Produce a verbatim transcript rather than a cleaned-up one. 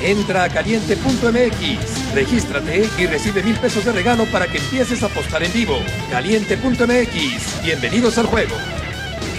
Entra a caliente punto m x, regístrate y recibe mil pesos de regalo para que empieces a apostar en vivo. caliente punto m x, bienvenidos al juego.